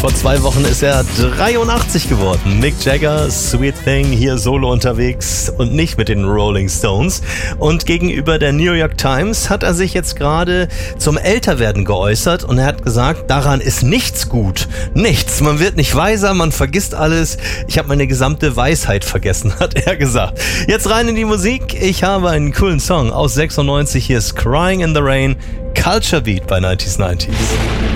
Vor 2 Wochen ist er 83 geworden. Mick Jagger, Sweet Thing, hier solo unterwegs und nicht mit den Rolling Stones. Und gegenüber der New York Times hat er sich jetzt gerade zum Älterwerden geäußert und er hat gesagt, daran ist nichts gut. Nichts. Man wird nicht weiser, man vergisst alles. Ich habe meine gesamte Weisheit vergessen, hat er gesagt. Jetzt rein in die Musik. Ich habe einen coolen Song aus 96. Hier ist Crying in the Rain, Culture Beat bei 90s.